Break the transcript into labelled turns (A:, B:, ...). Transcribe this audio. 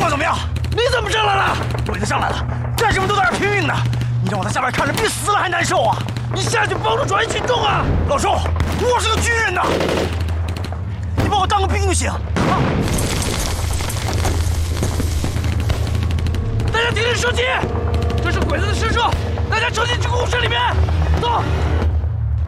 A: 管怎么样？你怎么上来了？鬼子上来了，干什么都在这拼命呢。你让我在下边看着比死了还难受啊！你下去帮助转移群众啊！老周，我是个军人呐，你把我当个兵就行啊！大家停止射击，这是鬼子的师叔，大家撤进去工事里面，走。